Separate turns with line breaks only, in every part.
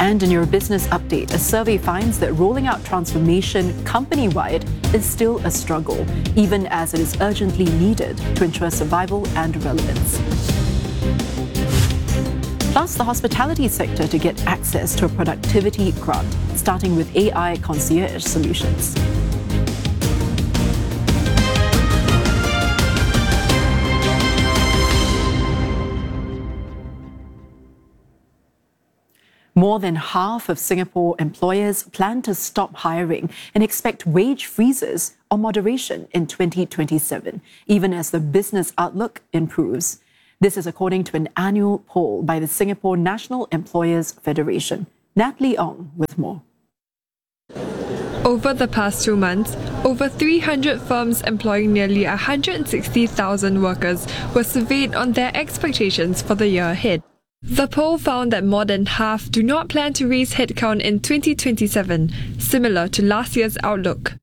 And in your business update, a survey finds that rolling out transformation company-wide is still a struggle, even as it is urgently needed to ensure survival and relevance. Plus, the hospitality sector to get access to a productivity grant, starting with AI concierge solutions. More than half of Singapore employers plan to stop hiring and expect wage freezes or moderation in 2027, even as the business outlook improves. This is according to an annual poll by the Singapore National Employers Federation. Natalie Ong with more.
Over the past 2 months, over 300 firms employing nearly 160,000 workers were surveyed on their expectations for the year ahead. The poll found that more than half do not plan to raise headcount in 2027, similar to last year's outlook.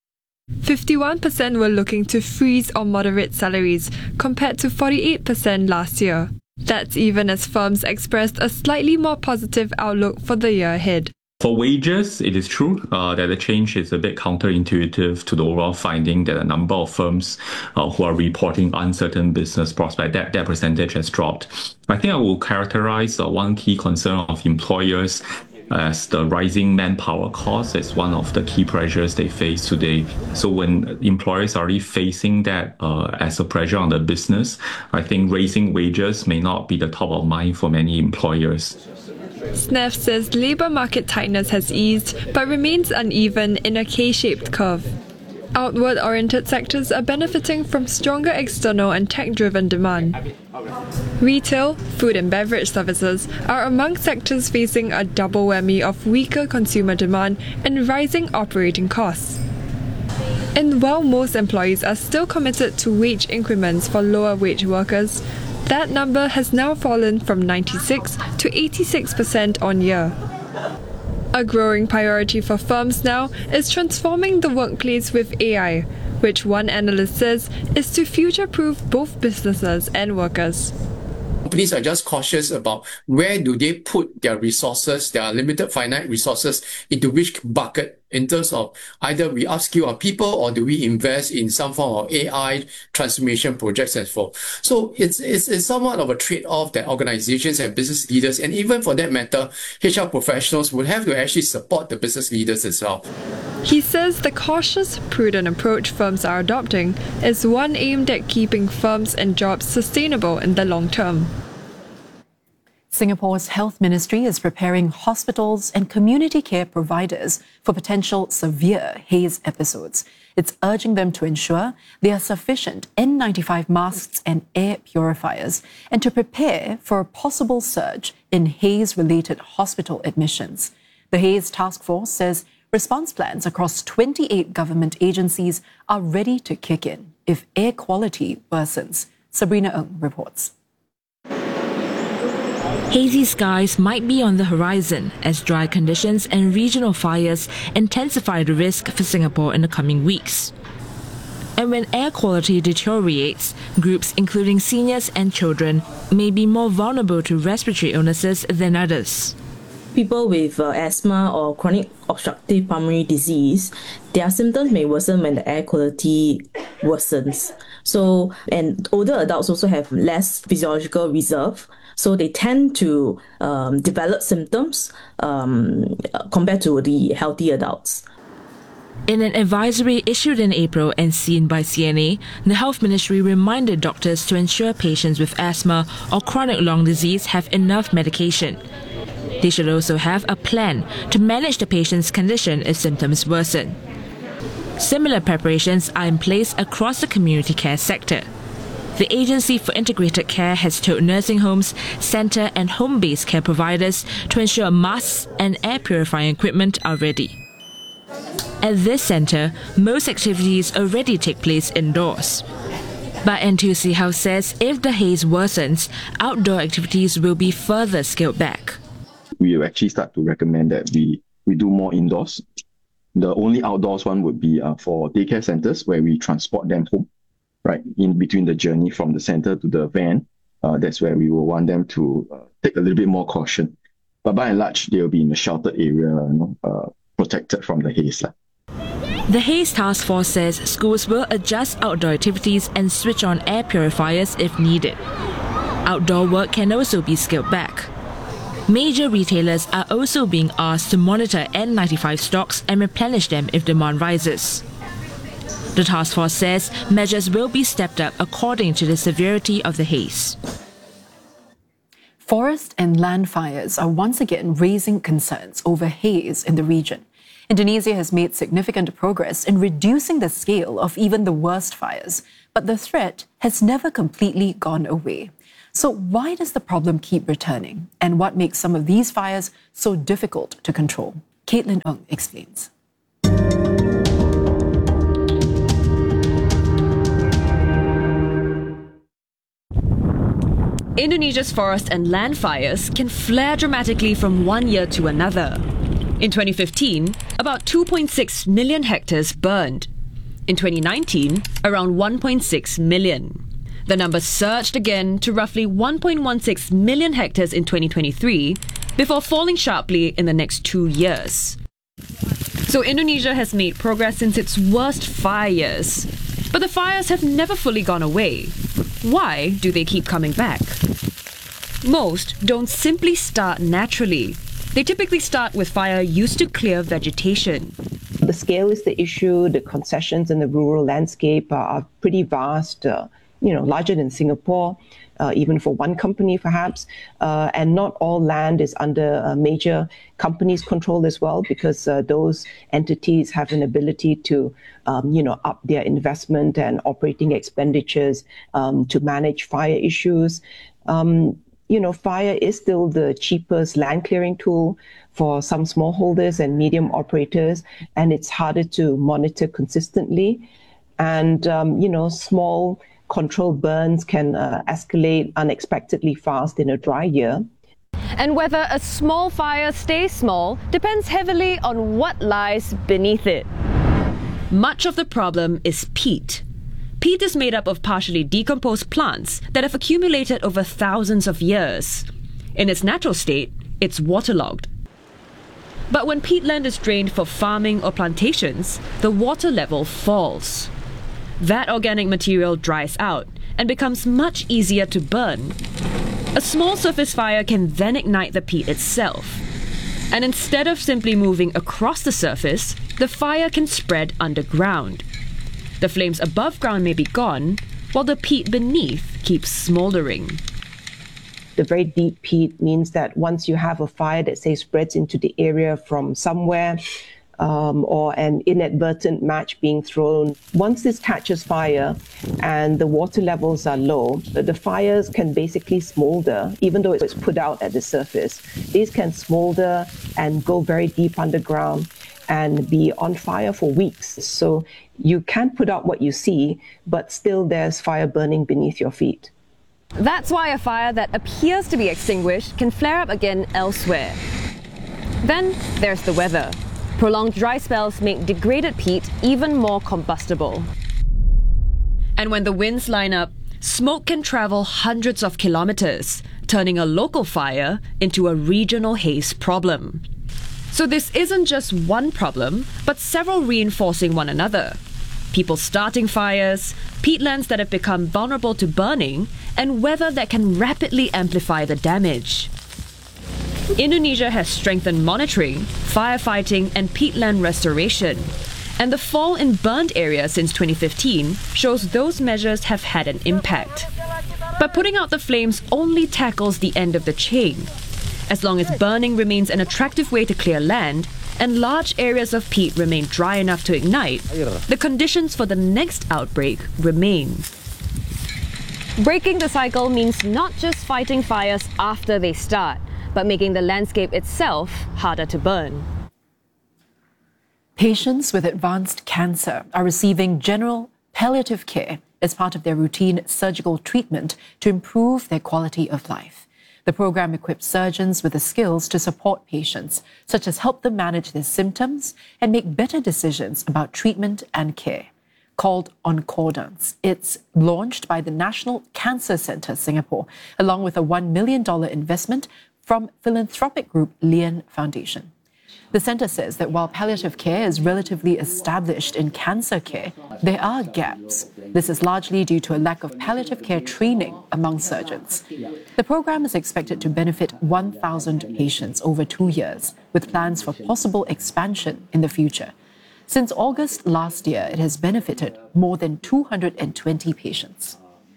51% were looking to freeze or moderate salaries, compared to 48% last year. That's even as firms expressed a slightly more positive outlook for the year ahead.
For wages, it is true that the change is a bit counterintuitive to the overall finding that a number of firms who are reporting uncertain business prospects, that percentage has dropped. I think I will characterize one key concern of employers as the rising manpower cost as one of the key pressures they face today. So when employers are already facing that as a pressure on the business, I think raising wages may not be the top of mind for many employers.
SNEF says labour market tightness has eased but remains uneven in a K-shaped curve. Outward-oriented sectors are benefiting from stronger external and tech-driven demand. Retail, food and beverage services are among sectors facing a double whammy of weaker consumer demand and rising operating costs. And while most employees are still committed to wage increments for lower wage workers, that number has now fallen from 96 to 86% on year. A growing priority for firms now is transforming the workplace with AI, which one analyst says is to future-proof both businesses and workers.
Companies are just cautious about where do they put their resources, their limited finite resources, into which bucket in terms of either we upskill our people or do we invest in some form of AI transformation projects as well. So it's somewhat of a trade-off that organizations and business leaders, and even for that matter, HR professionals would have to actually support the business leaders as well.
He says the cautious, prudent approach firms are adopting is one aimed at keeping firms and jobs sustainable in the long term.
Singapore's Health Ministry is preparing hospitals and community care providers for potential severe haze episodes. It's urging them to ensure there are sufficient N95 masks and air purifiers and to prepare for a possible surge in haze-related hospital admissions. The Haze Task Force says response plans across 28 government agencies are ready to kick in if air quality worsens. Sabrina Ng reports.
Hazy skies might be on the horizon as dry conditions and regional fires intensify the risk for Singapore in the coming weeks. And when air quality deteriorates, groups including seniors and children may be more vulnerable to respiratory illnesses than others.
People with asthma or chronic obstructive pulmonary disease, their symptoms may worsen when the air quality worsens. So, and older adults also have less physiological reserve, so they tend to develop symptoms compared to the healthy adults.
In an advisory issued in April and seen by CNA, the Health Ministry reminded doctors to ensure patients with asthma or chronic lung disease have enough medication. They should also have a plan to manage the patient's condition if symptoms worsen. Similar preparations are in place across the community care sector. The Agency for Integrated Care has told nursing homes, centre and home-based care providers to ensure masks and air purifying equipment are ready. At this centre, most activities already take place indoors. But NTUC House says if the haze worsens, outdoor activities will be further scaled back.
We will actually start to recommend that we do more indoors. The only outdoors one would be for daycare centres where we transport them home, right, in between the journey from the centre to the van. That's where we will want them to take a little bit more caution. But by and large, they'll be in a sheltered area, protected from the haze.
The Haze Task Force says schools will adjust outdoor activities and switch on air purifiers if needed. Outdoor work can also be scaled back. Major retailers are also being asked to monitor N95 stocks and replenish them if demand rises. The task force says measures will be stepped up according to the severity of the haze.
Forest and land fires are once again raising concerns over haze in the region. Indonesia has made significant progress in reducing the scale of even the worst fires, but the threat has never completely gone away. So why does the problem keep returning? And what makes some of these fires so difficult to control? Caitlin Ng explains.
Indonesia's forest and land fires can flare dramatically from one year to another. In 2015, about 2.6 million hectares burned. In 2019, around 1.6 million. The number surged again to roughly 1.16 million hectares in 2023, before falling sharply in the next 2 years. So Indonesia has made progress since its worst fire years. But the fires have never fully gone away. Why do they keep coming back? Most don't simply start naturally. They typically start with fire used to clear vegetation.
The scale is the issue. The concessions in the rural landscape are pretty vast, larger than Singapore, even for one company perhaps. And not all land is under major companies' control as well, because those entities have an ability to, up their investment and operating expenditures to manage fire issues. Fire is still the cheapest land clearing tool for some smallholders and medium operators, and it's harder to monitor consistently. And, small controlled burns can escalate unexpectedly fast in a dry year.
And whether a small fire stays small depends heavily on what lies beneath it. Much of the problem is peat. Peat is made up of partially decomposed plants that have accumulated over thousands of years. In its natural state, it's waterlogged. But when peatland is drained for farming or plantations, the water level falls. That organic material dries out and becomes much easier to burn. A small surface fire can then ignite the peat itself. And instead of simply moving across the surface, the fire can spread underground. The flames above ground may be gone, while the peat beneath keeps smoldering.
The very deep peat means that once you have a fire that, say, spreads into the area from somewhere, or an inadvertent match being thrown, once this catches fire and the water levels are low, the fires can basically smolder, even though it's put out at the surface. These can smolder and go very deep underground and be on fire for weeks. So you can put out what you see, but still there's fire burning beneath your feet.
That's why a fire that appears to be extinguished can flare up again elsewhere. Then there's the weather. Prolonged dry spells make degraded peat even more combustible. And when the winds line up, smoke can travel hundreds of kilometers, turning a local fire into a regional haze problem. So this isn't just one problem, but several reinforcing one another. People starting fires, peatlands that have become vulnerable to burning, and weather that can rapidly amplify the damage. Indonesia has strengthened monitoring, firefighting, and peatland restoration. And the fall in burned areas since 2015 shows those measures have had an impact. But putting out the flames only tackles the end of the chain. As long as burning remains an attractive way to clear land, and large areas of peat remain dry enough to ignite, the conditions for the next outbreak remain. Breaking the cycle means not just fighting fires after they start, but making the landscape itself harder to burn.
Patients with advanced cancer are receiving general palliative care as part of their routine surgical treatment to improve their quality of life. The program equips surgeons with the skills to support patients, such as help them manage their symptoms and make better decisions about treatment and care. Called Oncordance. It's launched by the National Cancer Centre Singapore, along with a $1 million investment from philanthropic group Lien Foundation. The centre says that while palliative care is relatively established in cancer care, there are gaps. This is largely due to a lack of palliative care training among surgeons. The program is expected to benefit 1,000 patients over 2 years, with plans for possible expansion in the future. Since August last year, it has benefited more than 220 patients.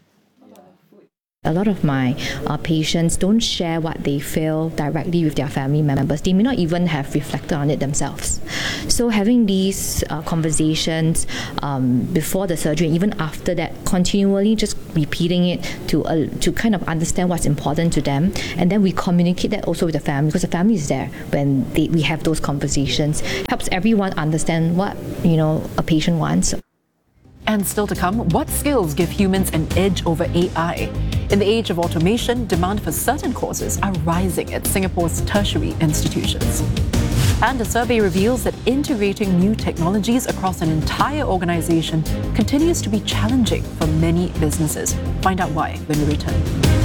A lot of my patients don't share what they feel directly with their family members. They may not even have reflected on it themselves. So having these conversations before the surgery, even after that, continually just repeating it to kind of understand what's important to them, and then we communicate that also with the family, because the family is there when we have those conversations. Helps everyone understand what a patient wants.
And still to come, what skills give humans an edge over AI? In the age of automation, demand for certain courses are rising at Singapore's tertiary institutions. And a survey reveals that integrating new technologies across an entire organization continues to be challenging for many businesses. Find out why when we return.